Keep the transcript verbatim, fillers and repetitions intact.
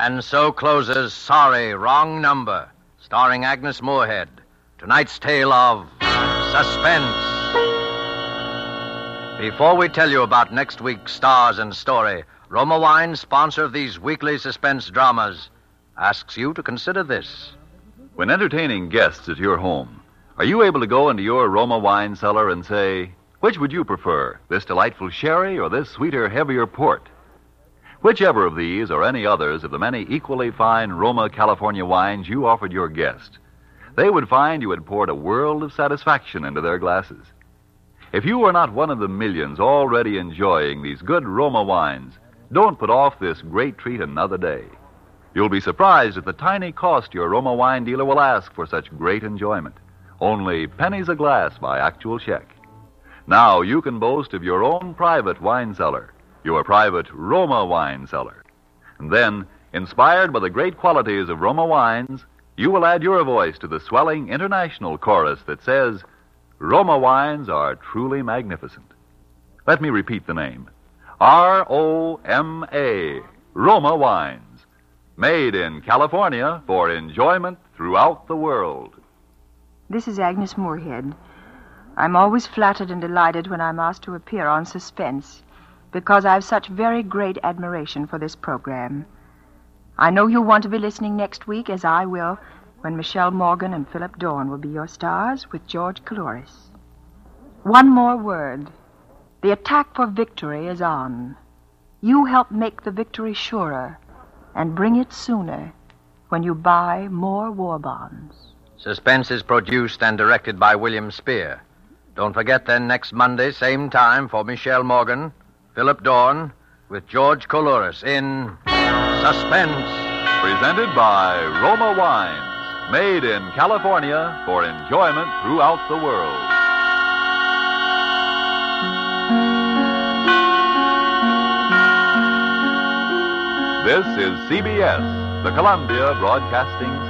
And so closes Sorry, Wrong Number, starring Agnes Moorehead. Tonight's tale of suspense. Before we tell you about next week's stars and story, Roma Wine, sponsor of these weekly suspense dramas, asks you to consider this. When entertaining guests at your home, are you able to go into your Roma wine cellar and say, which would you prefer, this delightful sherry or this sweeter, heavier port? Whichever of these or any others of the many equally fine Roma California wines you offered your guest, they would find you had poured a world of satisfaction into their glasses. If you are not one of the millions already enjoying these good Roma wines, don't put off this great treat another day. You'll be surprised at the tiny cost your Roma wine dealer will ask for such great enjoyment. Only pennies a glass by actual check. Now you can boast of your own private wine cellar, your private Roma wine cellar. And then, inspired by the great qualities of Roma wines, you will add your voice to the swelling international chorus that says, Roma wines are truly magnificent. Let me repeat the name. R O M A, Roma wines. Made in California for enjoyment throughout the world. This is Agnes Moorehead. I'm always flattered and delighted when I'm asked to appear on Suspense, because I've such very great admiration for this program. I know you'll want to be listening next week, as I will, when Michelle Morgan and Philip Dorn will be your stars with George Coulouris. One more word. The attack for victory is on. You help make the victory surer and bring it sooner when you buy more war bonds. Suspense is produced and directed by William Spear. Don't forget then next Monday, same time, for Michelle Morgan, Philip Dorn, with George Coulouris in Suspense. Presented by Roma Wines, made in California for enjoyment throughout the world. This is C B S, the Columbia Broadcasting System.